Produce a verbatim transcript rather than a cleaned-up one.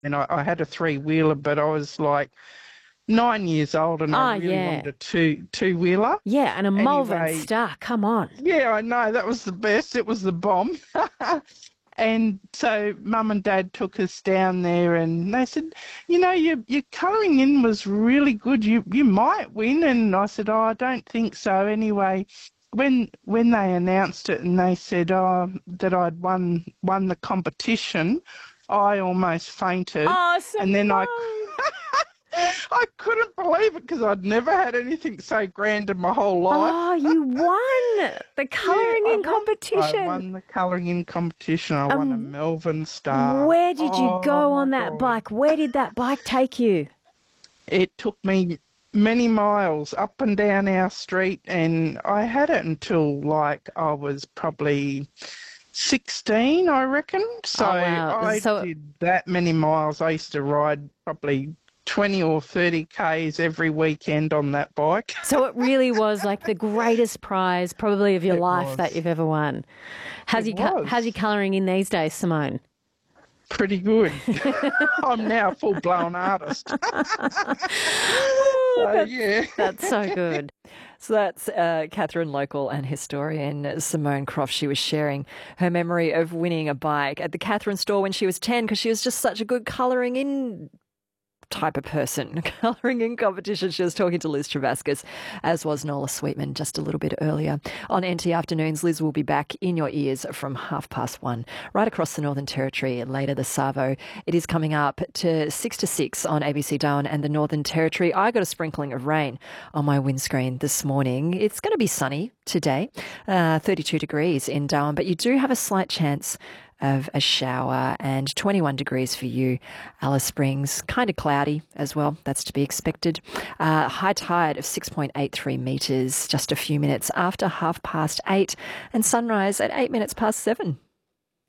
and I, I had a three-wheeler, but I was like nine years old and I Oh, really yeah. wanted a two two-wheeler. Yeah, and a Malvern Anyway, Star. Come on. yeah, I know, that was the best. It was the bomb. And so mum and dad took us down there and they said, you know, your your colouring in was really good. You you might win. And I said, oh, I don't think so. Anyway, when when they announced it and they said, oh, that I'd won won the competition, I almost fainted. Oh, And then I Simone. I couldn't believe it because I'd never had anything so grand in my whole life. Oh, you won the Yeah, colouring I in won. I competition. won the colouring in competition. I won a Um, Melbourne Star. where did you Oh go my on that God. bike? Where did that bike take you? It took me many miles up and down our street, and I had it until like I was probably sixteen, I reckon. So Oh, wow. I So, did that many miles. I used to ride probably twenty or thirty Ks every weekend on that bike. so it really was like the greatest prize probably of your It life that was. you've ever won. How's It your, co- how's your was. colouring in these days, Simone? Pretty good. I'm now a full-blown artist. Oh, So that's, yeah. that's so good. So that's uh, Catherine local and historian Simone Croft. She was sharing her memory of winning a bike at the Catherine store when she was ten because she was just such a good colouring in type of person. Colouring in competition. She was talking to Liz Travascus, as was Nola Sweetman just a little bit earlier. On N T Afternoons, Liz will be back in your ears from half past one, right across the Northern Territory, later the Savo. It is coming up to six to six on A B C Darwin and the Northern Territory. I got a sprinkling of rain on my windscreen this morning. It's going to be sunny today, uh, thirty-two degrees in Darwin, but you do have a slight chance of a shower, and twenty-one degrees for you, Alice Springs. Kind of cloudy as well. That's to be expected. Uh, high tide of six point eight three metres just a few minutes after half past eight, and sunrise at eight minutes past seven.